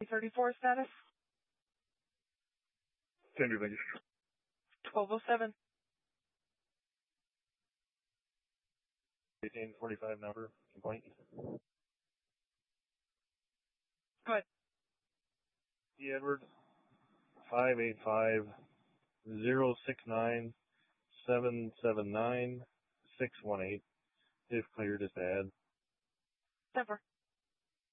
34 status? 10 thank you. 1207. 1845 number, complaint. Go ahead. D. Edward, 585-069-779-618. If cleared, is to add. 10-4.